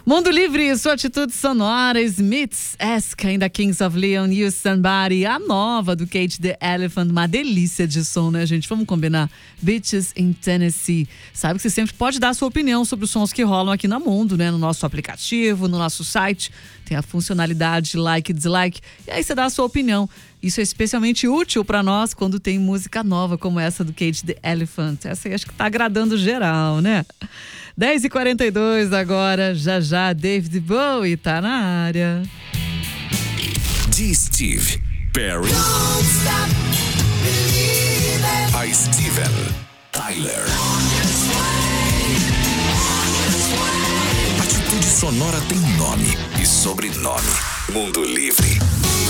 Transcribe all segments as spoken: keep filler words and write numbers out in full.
Mundo Livre, sua atitude sonora. Smiths, Ask, ainda Kings of Leon, You Somebody, a nova do Cage the Elephant, uma delícia de som, né, gente? Vamos combinar. Beaches in Tennessee. Sabe que você sempre pode dar a sua opinião sobre os sons que rolam aqui no Mundo, né? No nosso aplicativo, no nosso site. Tem a funcionalidade like e dislike. E aí você dá a sua opinião. Isso é especialmente útil para nós quando tem música nova como essa do Cage the Elephant. Essa aí acho que tá agradando geral, né? dez e quarenta e dois agora, já já David Bowie tá na área. De Steve Perry a Steven Tyler. Atitude sonora tem nome e sobrenome. Mundo Livre.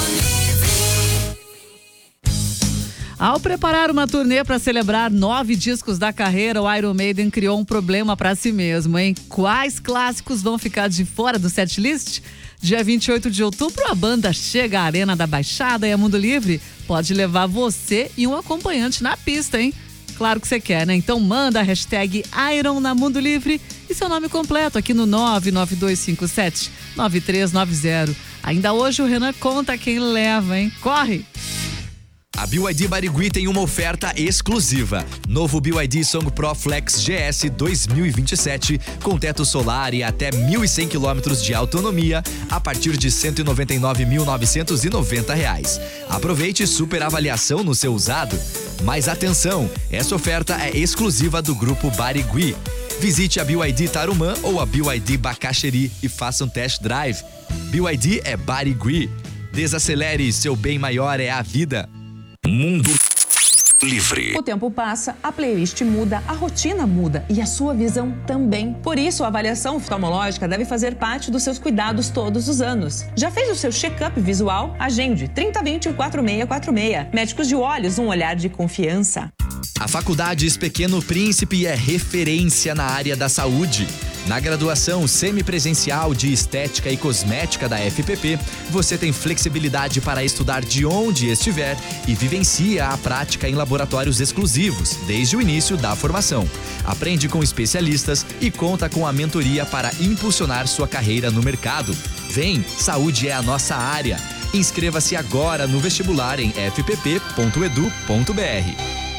Ao preparar uma turnê para celebrar nove discos da carreira, o Iron Maiden criou um problema para si mesmo, hein? Quais clássicos vão ficar de fora do setlist? Dia vinte e oito de outubro, a banda chega à Arena da Baixada e a Mundo Livre pode levar você e um acompanhante na pista, hein? Claro que você quer, né? Então manda a hashtag Iron na Mundo Livre e seu nome completo aqui no nove nove dois cinco sete nove três nove zero. Ainda hoje o Renan conta quem leva, hein? Corre! A B Y D Barigui tem uma oferta exclusiva. Novo B Y D Song Pro Flex G S dois mil e vinte e sete, com teto solar e até mil e cem quilômetros de autonomia, a partir de cento e noventa e nove mil novecentos e noventa reais. Aproveite super avaliação no seu usado. Mas atenção, essa oferta é exclusiva do grupo Barigui. Visite a B Y D Tarumã ou a B Y D Bacaxeri e faça um test drive. B Y D é Barigui. Desacelere, seu bem maior é a vida. Mundo Livre. O tempo passa, a playlist muda, a rotina muda e a sua visão também. Por isso, a avaliação oftalmológica deve fazer parte dos seus cuidados todos os anos. Já fez o seu check-up visual? Agende trinta vinte quatro seis quatro seis. Médicos de olhos, um olhar de confiança. A Faculdades Pequeno Príncipe é referência na área da saúde. Na graduação semipresencial de Estética e Cosmética da F P P, você tem flexibilidade para estudar de onde estiver e vivencia a prática em laboratórios exclusivos, desde o início da formação. Aprende com especialistas e conta com a mentoria para impulsionar sua carreira no mercado. Vem, saúde é a nossa área. Inscreva-se agora no vestibular em f p p ponto edu ponto b r.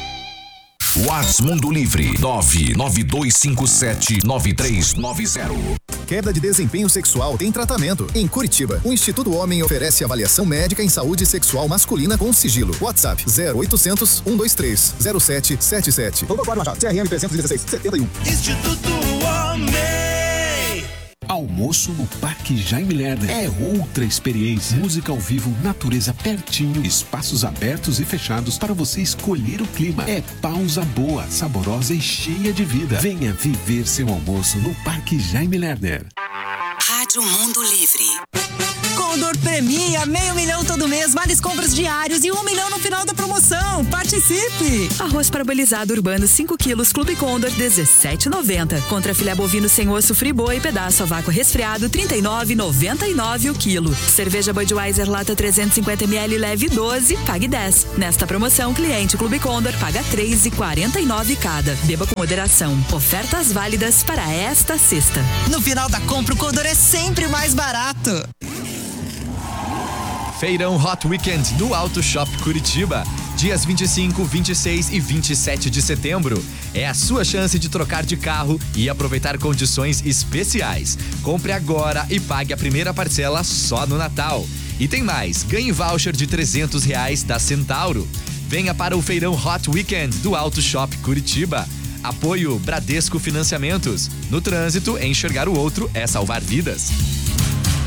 Whats Mundo Livre nove nove dois cinco sete nove três nove zero. Queda de desempenho sexual tem tratamento. Em Curitiba, o Instituto Homem oferece avaliação médica em saúde sexual masculina com sigilo. WhatsApp zero oitocentos, cento e vinte e três, zero sete sete sete. C R M trezentos e dezesseis, setenta e um. Instituto Homem. Almoço no Parque Jaime Lerner. É outra experiência. Música ao vivo, natureza pertinho, espaços abertos e fechados para você escolher o clima. É pausa boa, saborosa e cheia de vida. Venha viver seu almoço no Parque Jaime Lerner. Rádio Mundo Livre. Condor premia meio milhão todo mês, vales compras diários e um milhão no final da promoção. Participe! Arroz parabolizado urbano cinco quilos, Clube Condor dezessete reais e noventa centavos. Contra filé bovino sem osso friboi e pedaço a vácuo resfriado trinta e nove reais e noventa e nove centavos o quilo. Cerveja Budweiser lata trezentos e cinquenta mililitros leve doze, pague dez. Nesta promoção, cliente Clube Condor paga três reais e quarenta e nove centavos cada. Beba com moderação. Ofertas válidas para esta sexta. No final da compra, o Condor é sempre mais barato. Feirão Hot Weekend no Auto Shop Curitiba. Dias vinte e cinco, vinte e seis e vinte e sete de setembro. É a sua chance de trocar de carro e aproveitar condições especiais. Compre agora e pague a primeira parcela só no Natal. E tem mais, ganhe voucher de trezentos reais da Centauro. Venha para o Feirão Hot Weekend do Auto Shop Curitiba. Apoio Bradesco Financiamentos. No trânsito, enxergar o outro é salvar vidas.